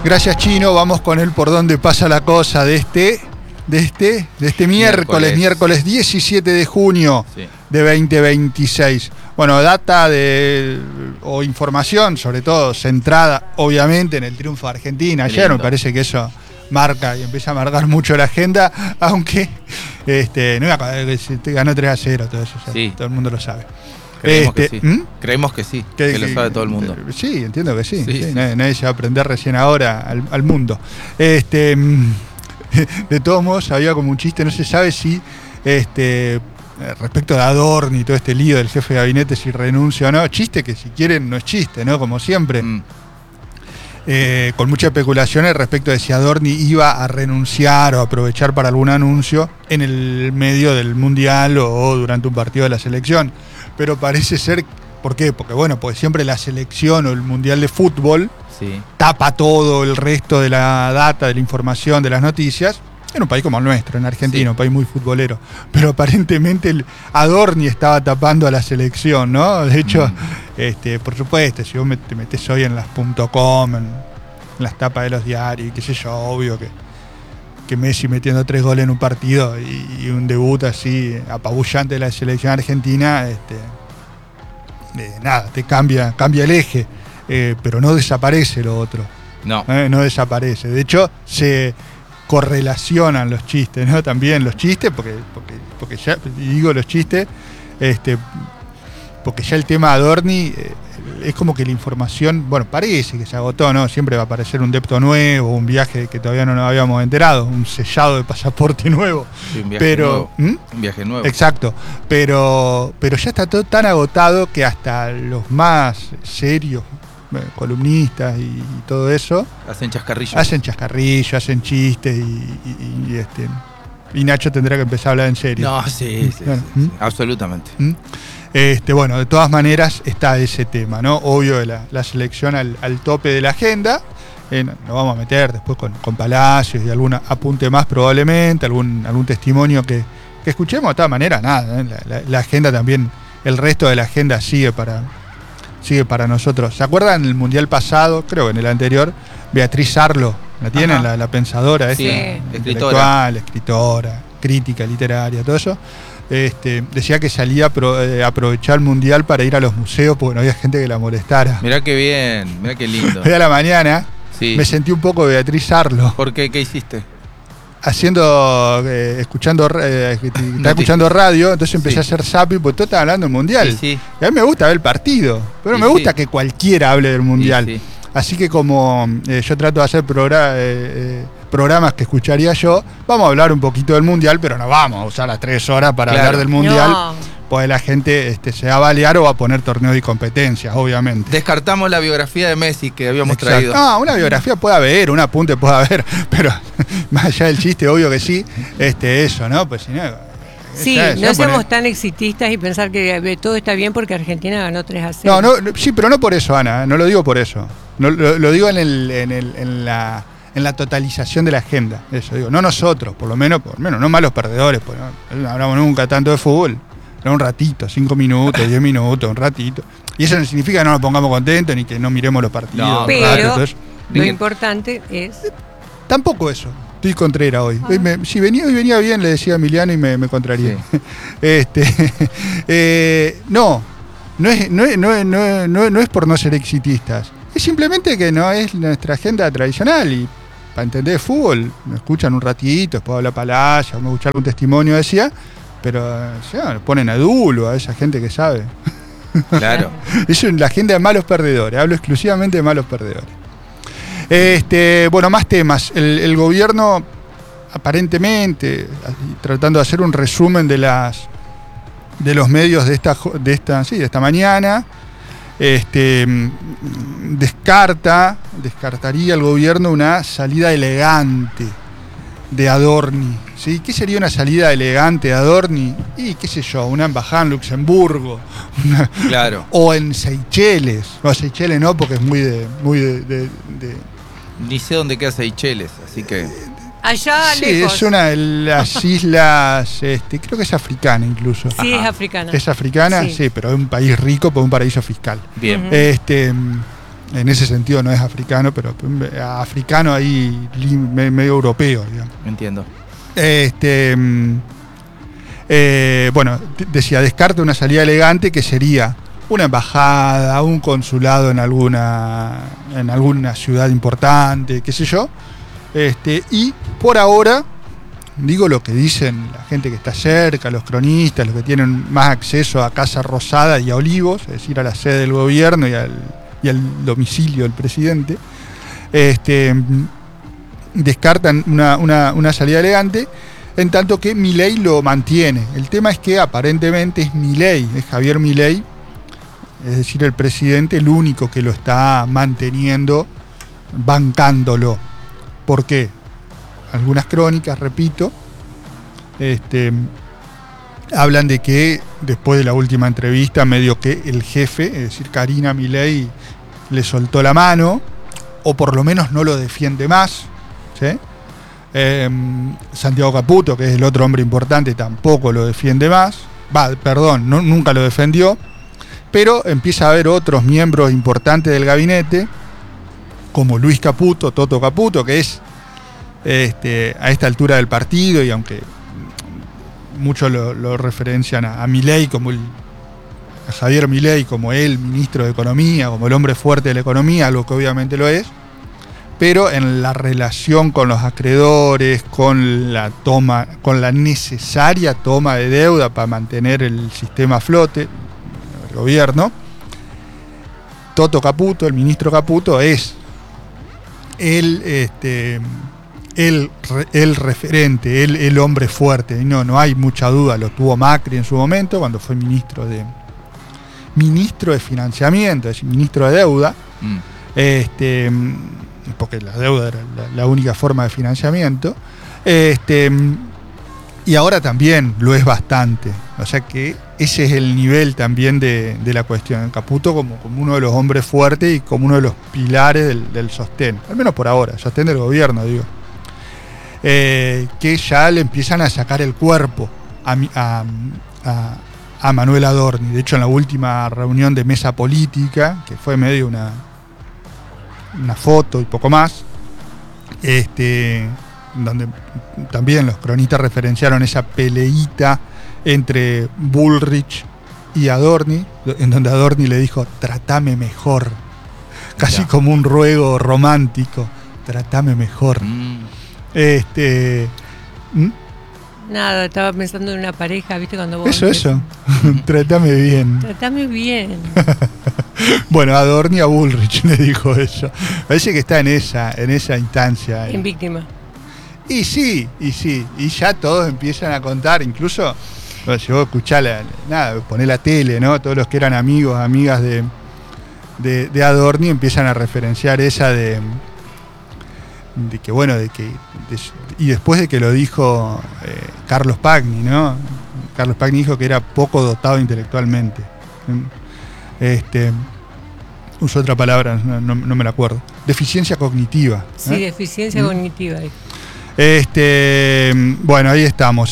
Gracias, Chino. Vamos con él por donde pasa la cosa de este miércoles 17 de junio de 2026. Bueno, data o información, sobre todo centrada, obviamente, en el triunfo de Argentina. Ayer me parece que eso marca y empieza a marcar mucho la agenda, aunque no me acuerdo que ganó 3-0, todo eso, todo el mundo lo sabe. Creemos que sí. Creemos que sí, que lo sabe todo el mundo. Sí, entiendo que sí. Nadie se va a aprender recién ahora al mundo. De todos modos, había como un chiste, no se sabe si respecto de Adorni y todo este lío del jefe de gabinete, si renuncia o no. Chiste que si quieren no es chiste, ¿no? Como siempre. Con muchas especulaciones respecto de si Adorni iba a renunciar o aprovechar para algún anuncio en el medio del Mundial o durante un partido de la selección. Pero parece ser, ¿por qué? Porque pues siempre la selección o el Mundial de Fútbol tapa todo el resto de la data, de la información, de las noticias, en un país como el nuestro, en Argentina, un país muy futbolero. Pero aparentemente Adorni estaba tapando a la selección, ¿no? De hecho, por supuesto, si vos te metés hoy en las .com, en las tapas de los diarios, y qué sé yo, obvio que Messi metiendo 3 goles en un partido y un debut así apabullante de la selección argentina, nada, te cambia el eje, pero no desaparece lo otro. No desaparece. De hecho, se correlacionan los chistes, ¿no? También los chistes, porque ya digo los chistes, porque ya el tema Adorni es como que la información, parece que se agotó, ¿no? Siempre va a aparecer un depto nuevo, un viaje que todavía no nos habíamos enterado, un sellado de pasaporte nuevo. Sí, un viaje nuevo. Un viaje nuevo. Exacto. Pero ya está todo tan agotado que hasta los más serios columnistas y todo eso hacen chascarrillos, hacen chistes y Nacho tendrá que empezar a hablar en serio. No, sí, absolutamente. De todas maneras está ese tema, ¿no? Obvio de la selección al tope de la agenda. Nos vamos a meter después con Palacios y algún apunte más probablemente, algún testimonio que escuchemos. De todas maneras, nada, la agenda también, el resto de la agenda sigue para nosotros. ¿Se acuerdan el Mundial pasado? Creo que en el anterior, Beatriz Arlo, ¿la tienen? La pensadora, intelectual, escritora, crítica literaria, todo eso. Decía que salía a aprovechar el Mundial para ir a los museos porque no había gente que la molestara. Mirá qué bien, mirá qué lindo. Hoy a la mañana me sentí un poco Beatriz Arlo. ¿Por qué? ¿Qué hiciste? Escuchando radio, entonces empecé a hacer zapping porque todo estaba hablando del Mundial. Y a mí me gusta ver el partido, pero me gusta que cualquiera hable del Mundial. Así que como yo trato de hacer programas que escucharía yo, vamos a hablar un poquito del Mundial, pero no vamos a usar las 3 horas para hablar del Mundial. No. Pues la gente se va a balear o va a poner torneos y competencias, obviamente. Descartamos la biografía de Messi que habíamos traído. No, una biografía puede haber, un apunte puede haber, pero más allá del chiste, obvio que sí, eso, ¿no? Pues si no... Sí, no somos tan exitistas y pensar que todo está bien porque Argentina ganó 3-0. Sí, pero no por eso, Ana, no lo digo por eso. No, lo digo en la totalización de la agenda. Eso digo, no nosotros, por lo menos no malos perdedores, pues no hablamos nunca tanto de fútbol. No, un ratito, 5 minutos, 10 minutos, un ratito. Y eso no significa que no nos pongamos contentos ni que no miremos los partidos. No, pero lo importante es... Tampoco eso. Estoy contrera hoy. Si hoy venía bien, le decía a Emiliano y me contraría. No es por no ser exitistas. Es simplemente que no es nuestra agenda tradicional y para entender fútbol me escuchan un ratito, después habla Palacio, me escuchar algún testimonio, decía, pero ponen a Dulo, a esa gente que sabe. Claro. Eso es la agenda de malos perdedores, hablo exclusivamente de malos perdedores. Más temas. El gobierno, aparentemente, tratando de hacer un resumen de los medios de esta mañana, descartaría el gobierno una salida elegante de Adorni. ¿Sí? ¿Qué sería una salida elegante de Adorni? Y qué sé yo, una embajada en Luxemburgo, claro, o en Seychelles. No, Seychelles no, porque es muy de ni sé dónde queda Seychelles, así que... Allá sí, lejos. Es una de las islas, creo que es africana incluso. Sí, es africana. ¿Es africana? Sí, pero es un país rico por un paraíso fiscal. Bien. En ese sentido no es africano, pero africano ahí medio europeo, digamos. Entiendo. Bueno, decía, descarta una salida elegante que sería una embajada, un consulado en alguna ciudad importante, qué sé yo. Y por ahora, digo lo que dicen la gente que está cerca, los cronistas, los que tienen más acceso a Casa Rosada y a Olivos, es decir, a la sede del gobierno y al domicilio del presidente, descartan una salida elegante, en tanto que Milei lo mantiene. El tema es que aparentemente es Milei, es Javier Milei, es decir, el presidente, el único que lo está manteniendo, bancándolo. ¿Por qué? Algunas crónicas, repito, hablan de que después de la última entrevista, medio que el jefe, es decir, Karina Milei, le soltó la mano, o por lo menos no lo defiende más, ¿sí? Santiago Caputo, que es el otro hombre importante, tampoco lo defiende más. Nunca lo defendió. Pero empieza a haber otros miembros importantes del gabinete, como Luis Caputo, Toto Caputo, que es a esta altura del partido, y aunque muchos lo referencian a Milei a Javier Milei como el ministro de Economía, como el hombre fuerte de la economía, algo que obviamente lo es, pero en la relación con los acreedores, con la necesaria toma de deuda para mantener el sistema a flote, el gobierno, Toto Caputo, el ministro Caputo, es el referente, el hombre fuerte. Y no hay mucha duda, lo tuvo Macri en su momento, cuando fue ministro de financiamiento, es decir, ministro de deuda, porque la deuda era la única forma de financiamiento, y ahora también lo es bastante. O sea que ese es el nivel también de la cuestión. Caputo como uno de los hombres fuertes y como uno de los pilares del sostén, al menos por ahora, sostén del gobierno, digo. Que ya le empiezan a sacar el cuerpo a Manuel Adorni. De hecho, en la última reunión de mesa política, que fue medio una foto y poco más, donde también los cronistas referenciaron esa peleita entre Bullrich y Adorni, en donde Adorni le dijo: tratame mejor, casi como un ruego romántico, tratame mejor. Nada, estaba pensando en una pareja, ¿viste? Cuando vos Eso. Tratame bien. Tratame bien. Bueno, Adorni a Bullrich le dijo eso. Parece que está en esa instancia. En víctima. Y sí. Y ya todos empiezan a contar, incluso, si vos escuchás ponés la tele, ¿no? Todos los que eran amigos, amigas de Adorni empiezan a referenciar esa y después de que lo dijo Carlos Pagni, ¿no? Carlos Pagni dijo que era poco dotado intelectualmente. Usó otra palabra, no me la acuerdo. Deficiencia cognitiva. Sí, deficiencia cognitiva. Bueno, ahí estamos,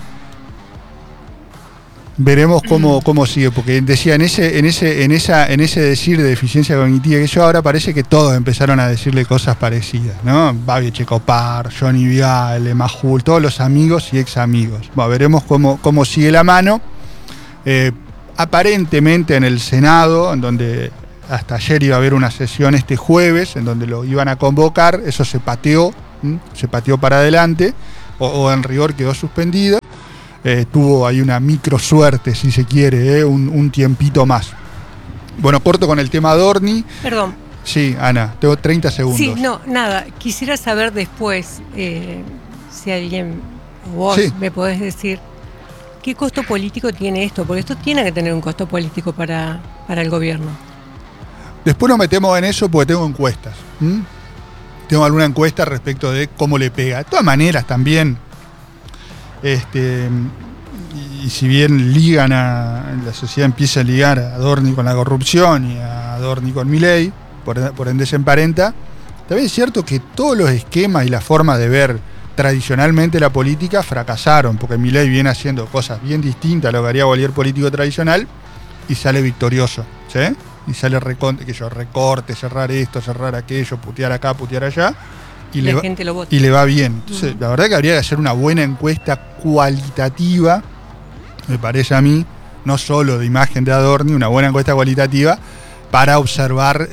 Veremos cómo sigue, porque decía en ese decir de deficiencia cognitiva, que ahora parece que todos empezaron a decirle cosas parecidas, ¿no? Babi Checopar, Johnny Viale, Majul, todos los amigos y ex amigos. Bueno, veremos cómo sigue la mano. Aparentemente en el Senado, en donde hasta ayer iba a haber una sesión este jueves, en donde lo iban a convocar, eso se pateó para adelante, o en rigor quedó suspendido. Tuvo ahí una micro suerte, si se quiere, un tiempito más. Bueno, corto con el tema Adorni. Perdón. Sí, Ana, tengo 30 segundos. Sí, nada. Quisiera saber después, si alguien, vos me podés decir, ¿qué costo político tiene esto? Porque esto tiene que tener un costo político para el gobierno. Después nos metemos en eso porque tengo encuestas. Tengo alguna encuesta respecto de cómo le pega. De todas maneras, también... y si bien la sociedad empieza a ligar a Adorni con la corrupción y a Adorni con Milei, por ende se emparenta, también es cierto que todos los esquemas y la forma de ver tradicionalmente la política fracasaron, porque Milei viene haciendo cosas bien distintas a lo que haría cualquier político tradicional y sale victorioso, ¿sí? y sale recorte, cerrar esto, cerrar aquello, putear acá, putear allá, y la gente lo vota. Y le va bien. Entonces, la verdad que habría que hacer una buena encuesta cualitativa, me parece a mí, no solo de imagen de Adorni, una buena encuesta cualitativa para observar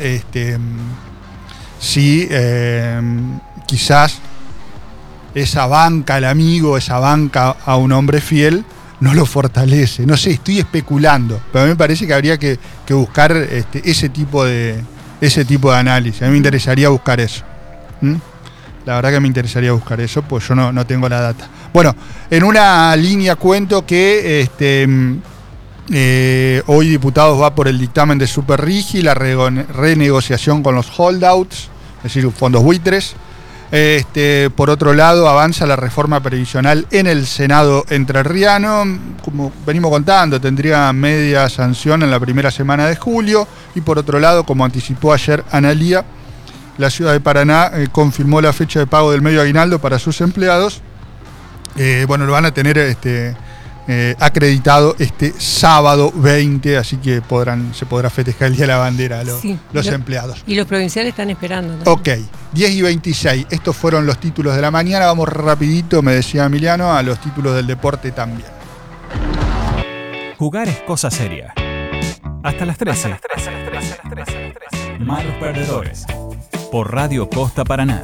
si quizás esa banca al amigo, esa banca a un hombre fiel, no lo fortalece. No sé, estoy especulando, pero a mí me parece que habría que buscar ese tipo de análisis. A mí me interesaría buscar eso. La verdad que me interesaría buscar eso, pues yo no tengo la data. Bueno, en una línea cuento que hoy Diputados va por el dictamen de Superrigi, la renegociación con los holdouts, es decir, fondos buitres. Por otro lado, avanza la reforma previsional en el Senado entrerriano. Como venimos contando, tendría media sanción en la primera semana de julio. Y por otro lado, como anticipó ayer Analía, la ciudad de Paraná confirmó la fecha de pago del medio aguinaldo para sus empleados. Lo van a tener acreditado este sábado 20, así que se podrá festejar el Día de la Bandera a los empleados. Y los provinciales están esperando, ¿no? Ok, 10:26, estos fueron los títulos de la mañana. Vamos rapidito, me decía Emiliano, a los títulos del deporte también. Jugar es cosa seria. Hasta las 13. Malos perdedores. Por Radio Costa Paraná.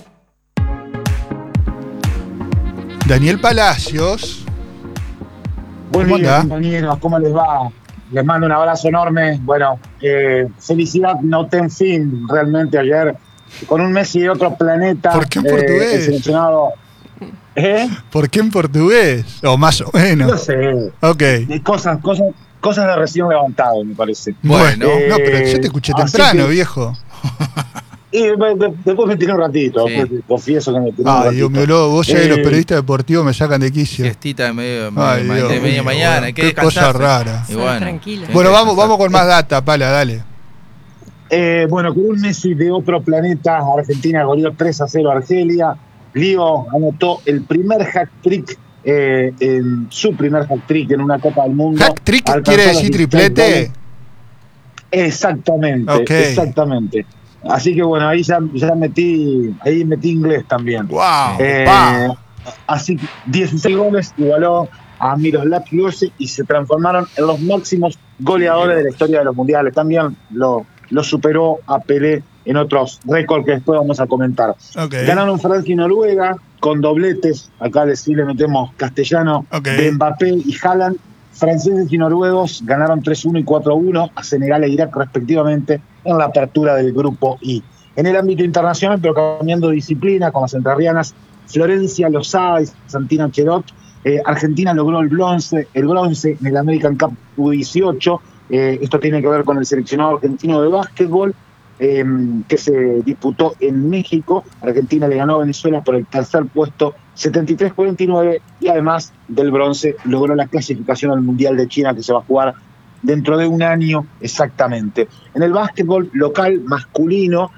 Daniel Palacios. Buen día, compañeros, ¿cómo les va? Les mando un abrazo enorme. Bueno, felicidad noté en fin, realmente ayer, con un Messi de otro planeta. ¿Por qué en portugués? El seleccionado. ¿Por qué en portugués? O más o menos. No sé. Ok. Cosas de recién levantado, me parece. Bueno, no, pero yo te escuché temprano, viejo. Y después me tiré un ratito, sí. Confieso que me tiré un ratito. Dios mío, vos ya los periodistas deportivos me sacan de quicio. Siestita de media mañana, hay que qué cosa rara. Tranquilo. Bueno, vamos con más data, Pala, dale. Con un Messi de otro planeta, Argentina goleó 3-0 a Argelia. Lío anotó el primer hat-trick, su primer hat-trick en una Copa del Mundo. ¿Hat-trick quiere decir triplete? Exactamente, okay. Exactamente. Así que bueno, ahí ya metí inglés también. Wow. Así que 16 goles igualó a Miroslav Klose y se transformaron en los máximos goleadores de la historia de los mundiales. También lo superó a Pelé en otros récords que después vamos a comentar. Okay. Ganaron Francia y Noruega con dobletes. Acá sí le metemos castellano, de Mbappé y Haaland. Franceses y noruegos ganaron 3-1 y 4-1 a Senegal e Irak respectivamente en la apertura del grupo I. En el ámbito internacional, pero cambiando de disciplina, con las entrerrianas, Florencia Lozada y Santina Cherot, Argentina logró el bronce en el American Cup U18. Esto tiene que ver con el seleccionado argentino de básquetbol, que se disputó en México. Argentina le ganó a Venezuela por el tercer puesto, 73-49, y además del bronce logró la clasificación al Mundial de China, que se va a jugar dentro de un año exactamente. En el básquetbol local masculino,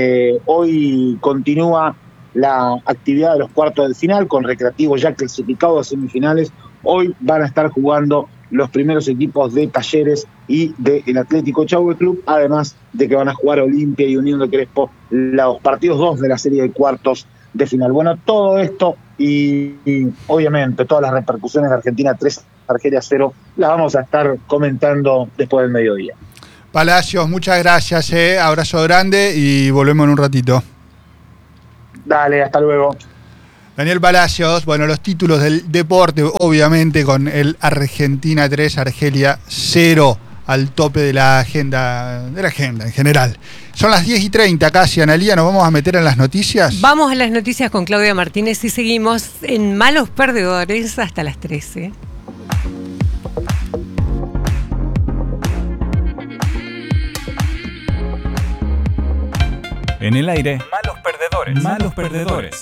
hoy continúa la actividad de los cuartos de final, con Recreativo ya clasificado a semifinales. Hoy van a estar jugando los primeros equipos de Talleres y del Atlético Chauvin Club, además de que van a jugar Olimpia y Unión de Crespo los partidos 2 de la serie de cuartos de final. Bueno, todo esto y obviamente todas las repercusiones de Argentina 3, Argelia 0, las vamos a estar comentando después del mediodía. Palacios, muchas gracias, abrazo grande y volvemos en un ratito. Dale, hasta luego. Daniel Palacios, bueno, los títulos del deporte, obviamente con el Argentina 3, Argelia 0 al tope de la agenda en general. Son las 10:30 casi, Analía, ¿nos vamos a meter en las noticias? Vamos a las noticias con Claudia Martínez y seguimos en Malos Perdedores hasta las 13. En el aire, Malos Perdedores. Malos Perdedores.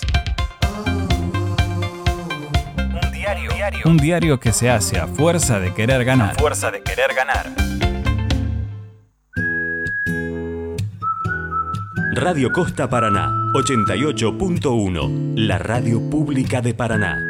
Un diario que se hace a fuerza de querer ganar. Radio Costa Paraná, 88.1, la radio pública de Paraná.